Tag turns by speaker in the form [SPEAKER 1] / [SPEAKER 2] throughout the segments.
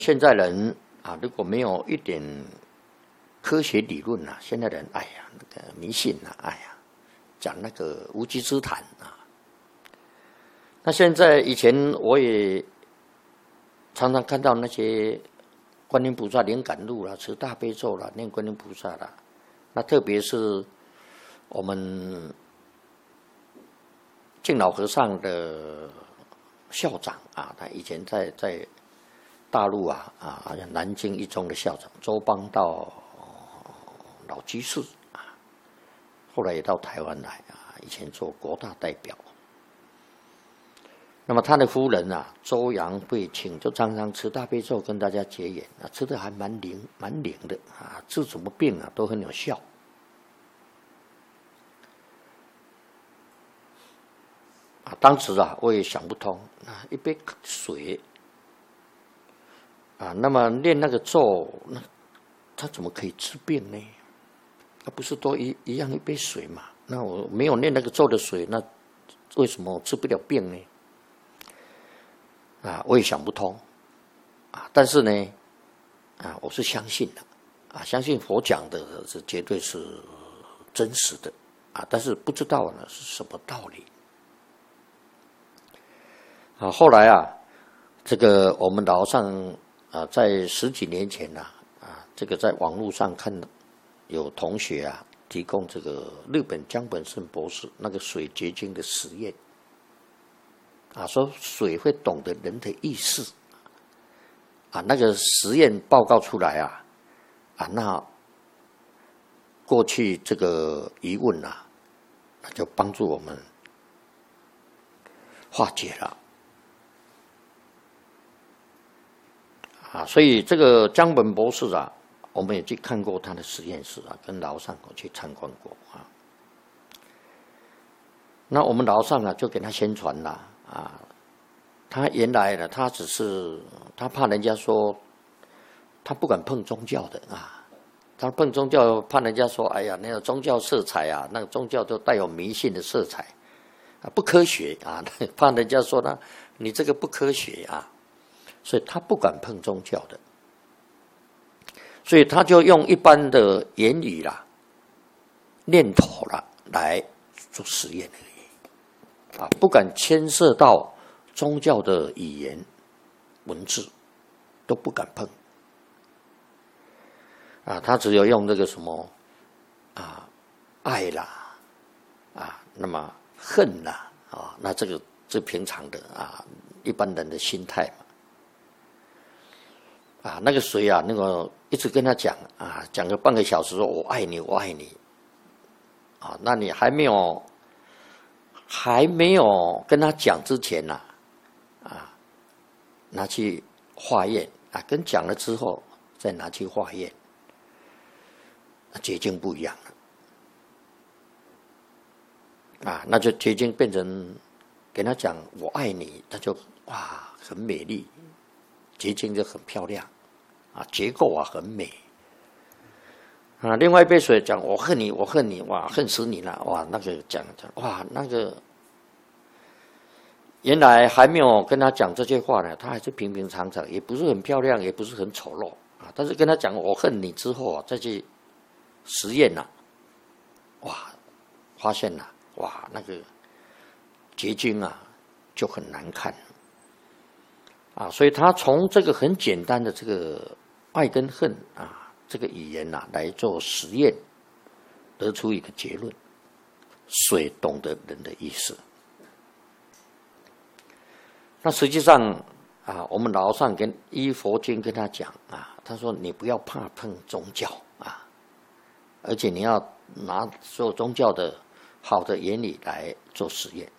[SPEAKER 1] 现在人啊，如果没有一点科学理论啊，现在人哎呀那个迷信啊，哎呀讲那个无稽之谈啊。那现在以前我也常常看到那些观音菩萨灵感录啦、持大悲咒啦、念观音菩萨啦，那特别是我们敬老和尚的校长啊，他以前在大陆好像南京一中的校长周邦道老居士啊，后来也到台湾来啊，以前做国大代表。那么他的夫人啊，周扬慧请就常常持大悲咒跟大家结缘啊，吃的还蛮灵的啊，治什么病啊都很有效。啊，当时啊我也想不通啊，一杯水啊，那么念那个咒，那他怎么可以治病呢？那不是都一样一杯水嘛？那我没有念那个咒的水，那为什么治不了病呢？啊，我也想不通啊。但是呢，啊，我是相信的啊，相信佛讲的是绝对是真实的啊，但是不知道呢是什么道理啊。后来啊，这个我们老上啊，在10几年前啊，这个在网络上看有同学啊提供这个日本江本胜博士那个水结晶的实验啊，说水会懂得人的意识啊，那个实验报告出来啊，那过去这个疑问啊，那就帮助我们化解了。啊，所以这个江本博士啊，我们也去看过他的实验室啊，跟老上去参观过啊。那我们老上啊，就给他宣传了啊。他原来呢，他只是他怕人家说，他不敢碰宗教的啊。他碰宗教，怕人家说，哎呀，那个宗教色彩啊，那个宗教都带有迷信的色彩啊，不科学啊，怕人家说呢，你这个不科学啊。所以他不敢碰宗教的，所以他就用一般的言语啦、念头啦来做实验而已，啊，不敢牵涉到宗教的语言、文字，都不敢碰，啊，他只有用这个什么啊，爱啦，啊，那么恨啦，啊，那这个是平常的啊，一般人的心态嘛。啊，那个水啊，那个一直跟他讲啊，讲个半个小时，说我爱你，我爱你，啊，那你还没有跟他讲之前呐，啊，拿去化验啊，跟讲了之后再拿去化验，结晶不一样了，啊，那就结晶变成跟他讲我爱你，他就哇很美丽。结晶就很漂亮，啊，结构啊很美，啊，另外一杯水讲我恨你，我恨你，哇，恨死你了，哇，那个讲哇，那个原来还没有跟他讲这些话呢，他还是平平常常，也不是很漂亮，也不是很丑陋啊，但是跟他讲我恨你之后啊，再去实验了，哇，发现了，哇，那个结晶啊就很难看。啊，所以他从这个很简单的这个爱跟恨啊，这个语言啊来做实验，得出一个结论：水懂得人的意思。那实际上啊，我们老上跟依佛经跟他讲啊，他说你不要怕碰宗教啊，而且你要拿所有宗教的好的原理来做实验。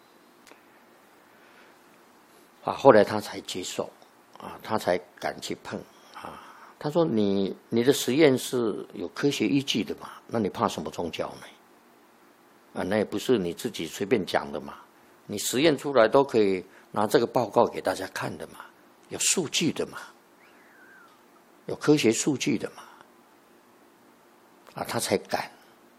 [SPEAKER 1] 啊，后来他才接受，啊，他才敢去碰，啊，他说你的实验是有科学依据的嘛，那你怕什么宗教呢？啊，那也不是你自己随便讲的嘛，你实验出来都可以拿这个报告给大家看的嘛，有数据的嘛，有科学数据的嘛，啊，他才敢。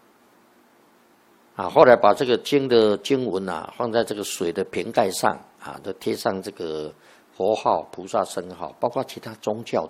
[SPEAKER 1] 啊，后来把这个经的经文啊放在这个水的瓶盖上啊，就贴上这个佛号、菩萨圣号，包括其他宗教